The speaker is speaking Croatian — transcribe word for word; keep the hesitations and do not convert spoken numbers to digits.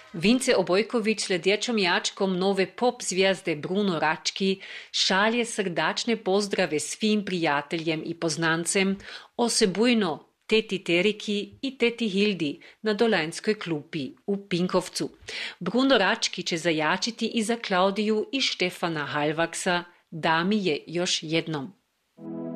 Vince Obojković s dječjom jačkom nove pop zvijezde Bruno Rački šalje srdačne pozdrave svim prijateljem i poznancem, osebujno teti Teriki i teti Hildi na Dolenjskoj klupi u Pinkovcu. Bruno Rački će zajačiti i za Klaudiju i Štefana Halvaksa, da mi je još jednom.